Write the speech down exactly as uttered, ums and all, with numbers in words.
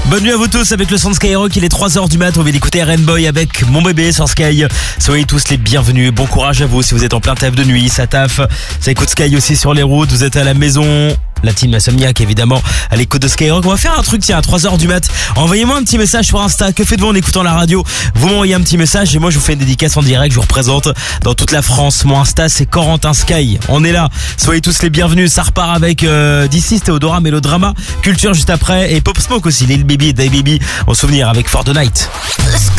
Bonne nuit à vous tous avec le son de Skyrock, il est trois heures du mat, on vient d'écouter Rainbow avec Mon Bébé sur Sky. Soyez tous les bienvenus, bon courage à vous si vous êtes en plein taf de nuit, ça taffe. Ça écoute Sky aussi sur les routes, vous êtes à la maison, la team Insomniac évidemment à l'écoute de Skyrock. On va faire un truc tiens à trois heures du mat, envoyez-moi un petit message sur Insta, que faites-vous en écoutant la radio? Vous m'envoyez un petit message et moi je vous fais une dédicace en direct, je vous représente dans toute la France. Mon Insta c'est Corentin Sky, on est là, soyez tous les bienvenus. Ça repart avec euh, d'ici Théodora, Mélodrama, Culture juste après et Pop Smoke aussi, Lil Baby et Die Baby en souvenir avec For the Night.